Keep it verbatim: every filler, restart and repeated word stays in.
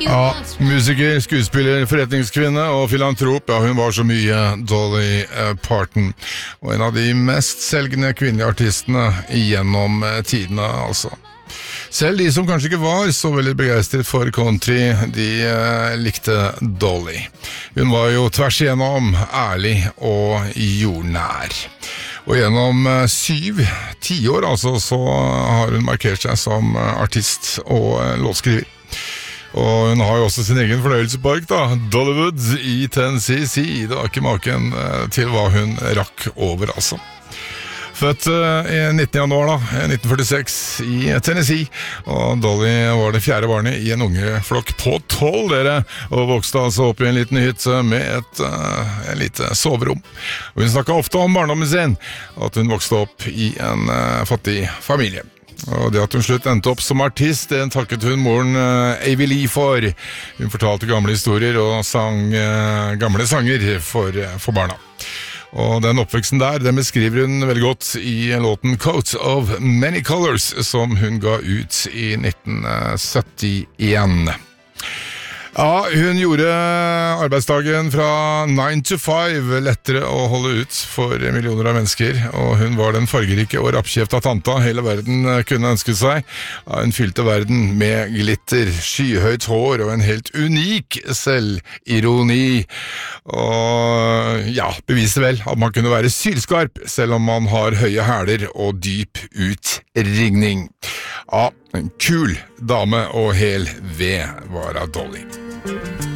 Ja, musiker, skuespiller, forretningskvinne og filantrop, ja, hun var så mye Dolly Parton. Og en av de mest selgende kvinnelige artistene gjennom tidene, altså. Selv de som kanskje ikke var så veldig begeistret for country, de eh, likte Dolly. Hun var jo tvers igjennom ærlig og jordnær. Og gjennom eh, syv, ti år altså, så har hun markert seg som artist og eh, låtskriver. Og hun har jo også sin egen fornøyelsespark da, Dollywood i Tennessee. Det var ikke maken eh, til hva hun rakk over, altså. Født i nittende januar da, nitten førtiseks i Tennessee, og Dolly var det fjerde barnet i en unge flokk på tolv, dere, og vokste altså opp i en liten hytte med et uh, en lite soverom. Og hun snakket ofte om barndommen sin, at hun vokste opp i en uh, fattig familie. Og det at hun slutt endte opp som artist, det takket hun moren uh, Avie Lee for. Hun fortalte gamle historier og sang uh, gamle sanger for, uh, for barna. Og den oppveksten der, den beskriver hun veldig godt i låten Coat of Many Colors, som hun ga ut i nitten syttien. Ja, hun gjorde arbeidsdagen fra nine to five lettere å holde ut for millioner av mennesker, og hun var den fargerike og rappkjefta tanta hele verden kunne ønske seg. Hun fylte verden med glitter, skyhøyt hår og en helt unik selvironi. Og ja, beviste vel at man kunne være sylskarp selv om man har høye hæler og dyp utringning. Ja, en kul dame og hel ved var av Dolly.